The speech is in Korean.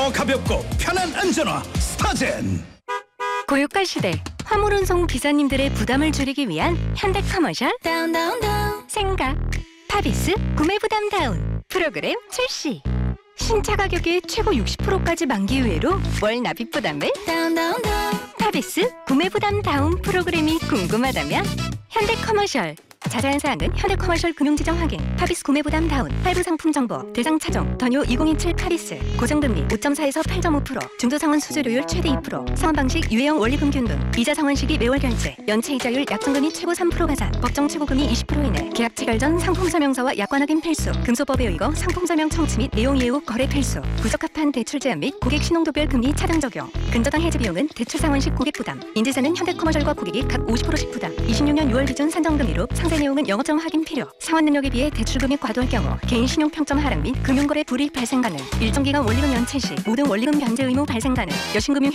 더 가볍고 편한 안전화 스타젠. 고유가 시대 화물운송 기사님들의 부담을 줄이기 위한 현대커머셜 생각 파비스 구매 부담 다운 프로그램 출시. 신차 가격의 최고 60%까지 만기 후회로 월 납입 부담을 파비스 구매 부담 다운 프로그램이 궁금하다면 현대커머셜. 자세한 사항은 현대커머셜 금융지정 확인, 파비스 구매 부담 다운, 할부 상품 정보, 대상 차종, 더뉴 2027 파리스, 고정금리 5.4에서 8.5%, 중도상환 수수료율 최대 2%, 상환 방식 유예형 원리금 균등, 이자 상환 시기 매월 결제, 연체 이자율 약정금리 최고 3% 가산, 법정 최고금리 20% 이내, 계약 체결 전 상품 설명서와 약관 확인 필수, 금소법에 의거 상품 설명 청취 및 내용 이해 후 거래 필수, 부적합한 대출 제한 및 고객 신용도별 금리 차등 적용, 근저당 해지 비용은 대출 상환 시 고객 부담, 인지세는 현대커머셜과 고객이 각 50%씩 부담, 26년 6월 기준 산정금리로 상세 내용은 영업점 확인 필요. 상환 능력에 비해 대출 금액 과도할 경우 개인 신용 평점 하락 및 금융거래 불이익 발생 가능. 일정 기간 원리금 연체 시 모든 원리금 변제 의무 발생 가능. 여신금융